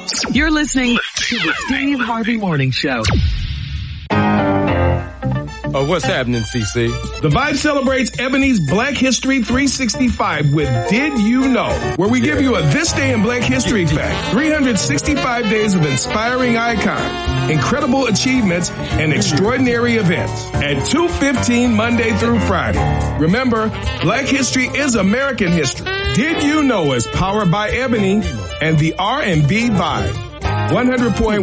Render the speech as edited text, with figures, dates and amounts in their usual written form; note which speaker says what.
Speaker 1: You're listening to the Steve Harvey Morning Show.
Speaker 2: What's happening, CC?
Speaker 3: The Vibe celebrates Ebony's Black History 365 with Did You Know, where we give you a This Day in Black History fact. 365 days of inspiring icons, incredible achievements, and extraordinary events at 2:15 Monday through Friday. Remember, Black History is American history. Did You Know is powered by Ebony and the R&B Vibe. 100.1